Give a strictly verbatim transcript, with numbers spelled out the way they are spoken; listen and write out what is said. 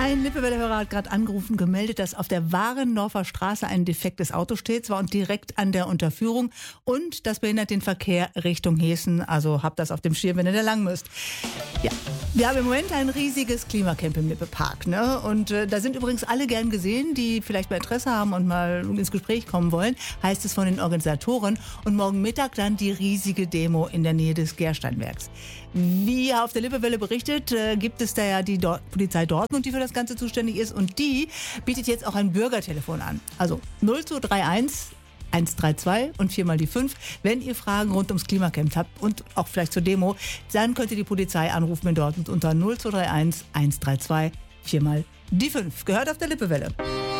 Ein Lippewelle-Hörer hat gerade angerufen, gemeldet, dass auf der Warendorfer Straße ein defektes Auto steht, zwar und direkt an der Unterführung, und das behindert den Verkehr Richtung Hessen. Also habt das auf dem Schirm, wenn ihr da lang müsst. Ja, wir haben im Moment ein riesiges Klimacamp im Lippe-Park, ne? Und äh, da sind übrigens alle gern gesehen, die vielleicht mal Interesse haben und mal ins Gespräch kommen wollen, heißt es von den Organisatoren. Und morgen Mittag dann die riesige Demo in der Nähe des Gersteinwerks. Wie auf der Lippewelle berichtet, äh, gibt es da ja die Dor- Polizei Dortmund, die für das Ganze zuständig ist, und die bietet jetzt auch ein Bürgertelefon an. Also null zwei drei eins eins drei zwei und viermal die fünf. Wenn ihr Fragen rund ums Klimacamp habt und auch vielleicht zur Demo, dann könnt ihr die Polizei anrufen in Dortmund unter null zwei drei eins eins drei zwei viermal die fünf. Gehört auf der Lippewelle.